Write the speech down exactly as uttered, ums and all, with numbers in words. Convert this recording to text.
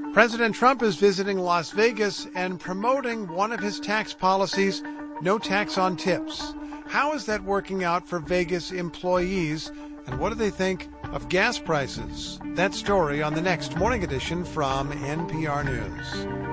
President Trump is visiting Las Vegas and promoting one of his tax policies, no tax on tips. How is that working out for Vegas employees, and what do they think of gas prices? That story on the next Morning Edition from N P R News.